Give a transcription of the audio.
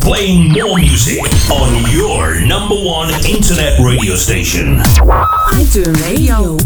Playing more music on your number one internet radio station. iTunes Radio.